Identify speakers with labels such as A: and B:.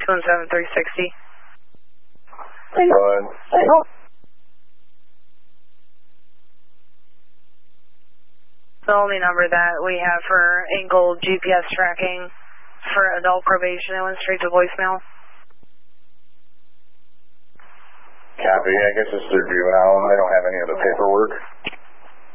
A: 217-360.
B: Go ahead.
A: The only number that we have for angled GPS tracking for adult probation, it went straight to voicemail.
B: Copy. I guess it's their juvenile. They don't have any of the paperwork.